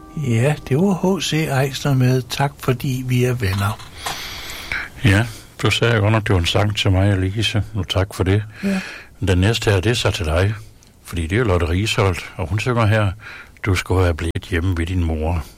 Ja, det var H.C. Eisner med Tak, fordi vi er venner. Ja, du sagde godt nok, det var en sang til mig, Lise. Nu tak for det. Ja. Den næste her, det er så til dig. Fordi det er Lotte Risholt, og hun synger her, du skulle have blevet hjemme ved din mor.